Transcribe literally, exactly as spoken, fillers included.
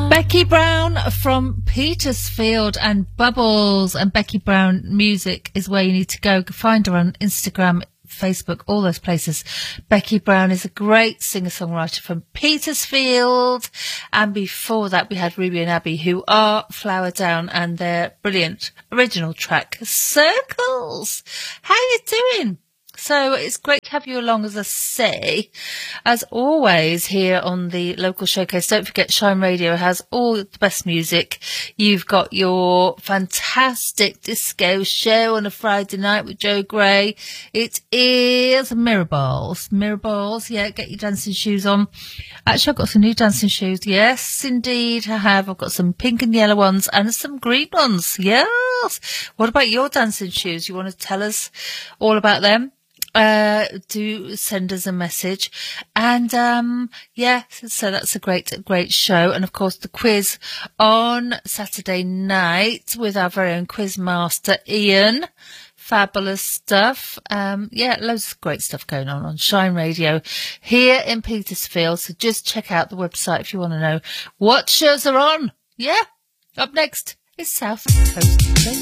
Becky Brown from Petersfield and Bubbles, and Becky Brown Music is where you need to go. Find her on Instagram, Facebook, all those places. Becky Brown is a great singer-songwriter from Petersfield, and before that we had Ruby and Abby, who are Flower Down, and their brilliant original track Circles. How you doing? So it's great to have you along, as I say, as always, here on the local showcase. Don't forget, Shine Radio has all the best music. You've got your fantastic disco show on a Friday night with Joe Gray. It is Mirrorballs. Mirrorballs, yeah, get your dancing shoes on. Actually, I've got some new dancing shoes. Yes, indeed, I have. I've got some pink and yellow ones and some green ones. Yes. What about your dancing shoes? You want to tell us all about them? Uh, do send us a message. And, um, yeah, so that's a great, great show. And of course, the quiz on Saturday night with our very own quiz master, Ian. Fabulous stuff. Um, yeah, loads of great stuff going on on Shine Radio here in Petersfield. So just check out the website if you want to know what shows are on. Yeah. Up next is South Coast.